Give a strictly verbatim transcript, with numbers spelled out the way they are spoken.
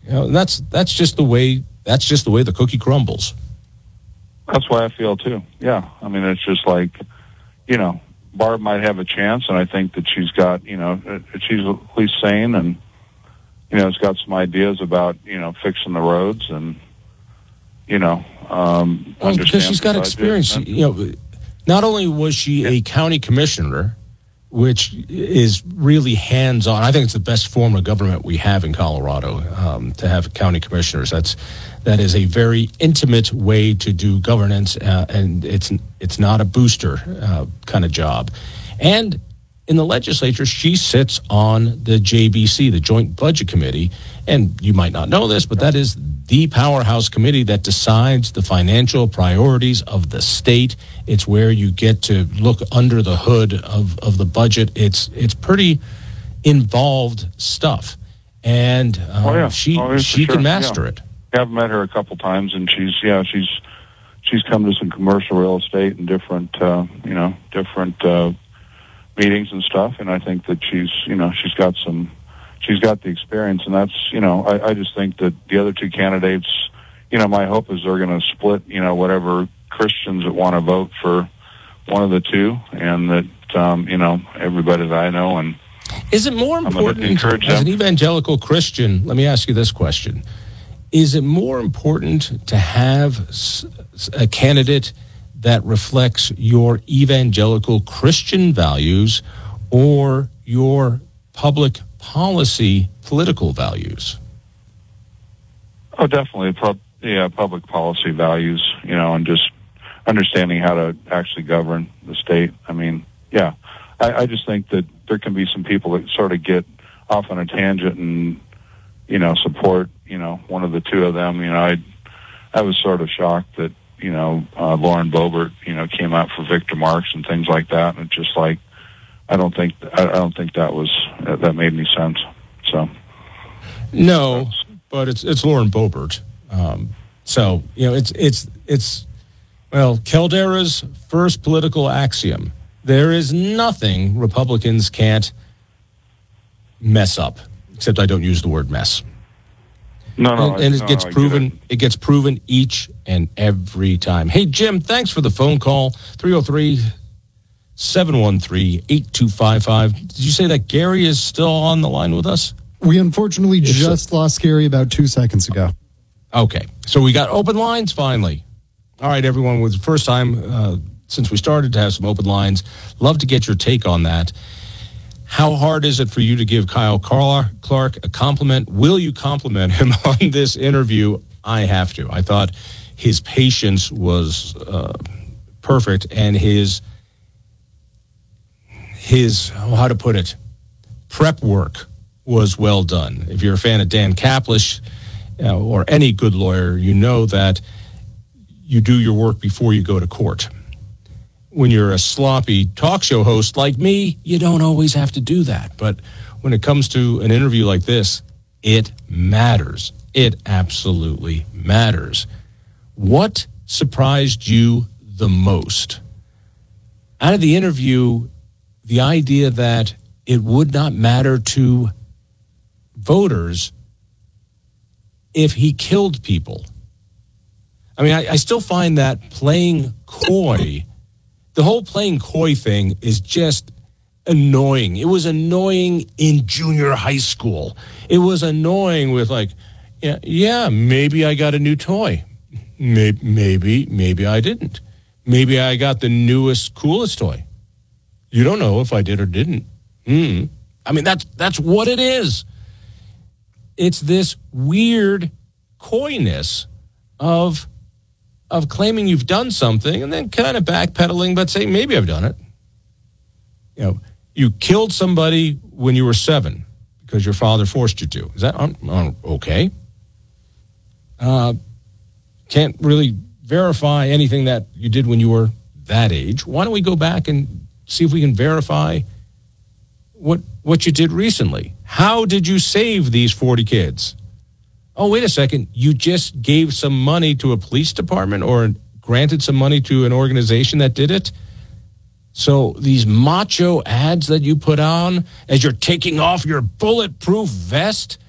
You know, that's that's just the way that's just the way the cookie crumbles. That's why I feel too. Yeah, I mean, it's just like, you know, Barb might have a chance, and I think that she's got, you know, she's at least sane, and you know, has got some ideas about, you know, fixing the roads, and you know, um, well, because she's got experience. And, you know, not only was she yeah. a county commissioner, which is really hands-on. I think it's the best form of government we have in Colorado, um, to have county commissioners. That's that is a very intimate way to do governance, uh, and it's it's not a booster uh, kind of job. And in the legislature, she sits on the J B C, the Joint Budget Committee, and you might not know this, but that is the powerhouse committee that decides the financial priorities of the state. It's where you get to look under the hood of, of the budget. It's it's pretty involved stuff, and um, oh, yeah. she oh, she sure. can master yeah. it. I've met her a couple times, and she's yeah she's she's come to some commercial real estate and different uh, you know different uh, meetings and stuff, and I think that she's you know she's got some. She's got the experience, and that's, you know, I, I just think that the other two candidates, you know, my hope is they're going to split, you know, whatever Christians that want to vote for one of the two, and that, um, you know, everybody that I know. And is it more important, encourage as them. an evangelical Christian, let me ask you this question. Is it more important to have a candidate that reflects your evangelical Christian values or your public policy, political values? Oh, definitely. Pub, yeah, public policy values, you know, and just understanding how to actually govern the state. I mean, yeah, I, I just think that there can be some people that sort of get off on a tangent and, you know, support, you know, one of the two of them. You know, I, I was sort of shocked that, you know, uh, Lauren Boebert, you know, came out for Victor Marx and things like that. And it's just like, I don't think I don't think that was that made any sense. So no, but it's it's Lauren Boebert. Um, so you know it's it's it's well, Caldera's first political axiom: there is nothing Republicans can't mess up. Except I don't use the word mess. No, no, and, and it no, gets no, proven. It. it gets proven each and every time. Hey Jim, thanks for the phone call. three oh three seven one three, eight two five five. Did you say that Gary is still on the line with us? We unfortunately It's just a- lost Gary about two seconds ago. Okay, so we got open lines finally. All right, everyone, it was the first time uh, since we started to have some open lines. Love to get your take on that. How hard is it for you to give Kyle Clark a compliment? Will you compliment him on this interview? I have to. I thought his patience was uh, perfect, and his His, oh, how to put it, prep work was well done. If you're a fan of Dan Kaplish uh, or any good lawyer, you know that you do your work before you go to court. When you're a sloppy talk show host like me, you don't always have to do that. But when it comes to an interview like this, it matters. It absolutely matters. What surprised you the most? Out of the interview, the idea that it would not matter to voters if he killed people. I mean, I, I still find that playing coy, the whole playing coy thing is just annoying. It was annoying in junior high school. It was annoying with like, yeah, yeah, maybe I got a new toy. Maybe, maybe, maybe I didn't. Maybe I got the newest, coolest toy. You don't know if I did or didn't. Mm. I mean, that's that's what it is. It's this weird coyness of of claiming you've done something and then kind of backpedaling, but saying maybe I've done it. You know, you killed somebody when you were seven because your father forced you to. Is that um, um, okay? Uh, can't really verify anything that you did when you were that age. Why don't we go back and see if we can verify what what you did recently? How did you save these forty kids? Oh, wait a second. You just gave some money to a police department or granted some money to an organization that did it? So these macho ads that you put on as you're taking off your bulletproof vest